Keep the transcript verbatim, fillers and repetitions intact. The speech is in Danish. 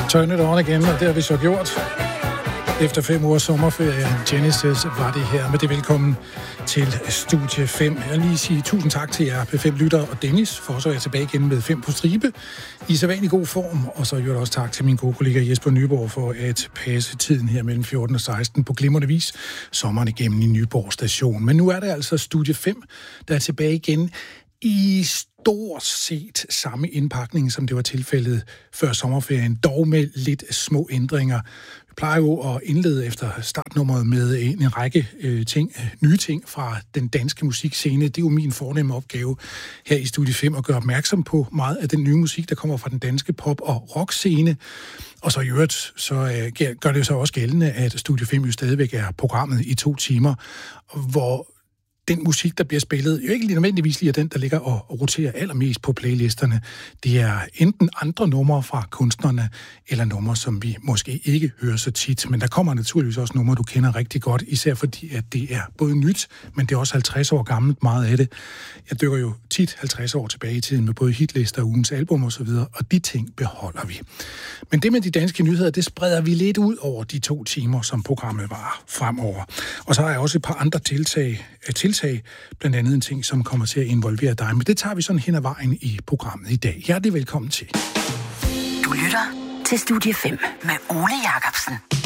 Turn it on igen, og det har vi så gjort. Efter fem ugers sommerferie, Genesis var det her med det velkommen til Studie fem. Jeg vil lige sige tusind tak til jer P fem-lyttere og Dennis, for så er jeg tilbage igen med fem på stribe i sædvanlig god form. Og så gjorde jeg også tak til min gode kollega Jesper Nyborg for at passe tiden her mellem fjorten og seksten på glimrende vis sommeren igennem i Nyborg station. Men nu er det altså Studie fem, der er tilbage igen i stort set samme indpakning, som det var tilfældet før sommerferien, dog med lidt små ændringer. Vi plejer jo at indlede efter startnummeret med en, en række øh, ting, nye ting fra den danske musikscene. Det er jo min fornemme opgave her i Studie fem at gøre opmærksom på meget af den nye musik, der kommer fra den danske pop- og rockscene. Og så i øvrigt, så øh, gør det jo så også gældende, at Studie fem jo stadigvæk er programmet i to timer, hvor den musik, der bliver spillet, jo ikke lige nødvendigvis lige er den, der ligger og roterer allermest på playlisterne. Det er enten andre numre fra kunstnerne, eller numre, som vi måske ikke hører så tit. Men der kommer naturligvis også numre, du kender rigtig godt, især fordi, at det er både nyt, men det er også halvtreds år gammelt, meget af det. Jeg dykker jo tit halvtreds år tilbage i tiden med både hitlister, ugens album og så videre, og de ting beholder vi. Men det med de danske nyheder, det spreder vi lidt ud over de to timer, som programmet var fremover. Og så har jeg også et par andre tiltag, tiltag blandt andet en ting, som kommer til at involvere dig. Men det tager vi sådan hen ad vejen i programmet i dag. Hjertelig velkommen til. Du lytter til Studie fem med Ole Jacobsen.